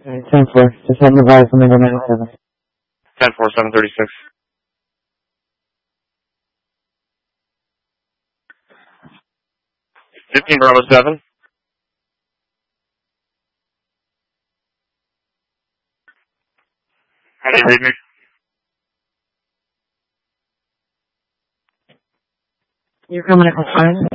Alright, 10-4. Just had an advice on Window 97. 10-4, 736. Fifteen Bravo 7. How do you read me? You're coming at the time?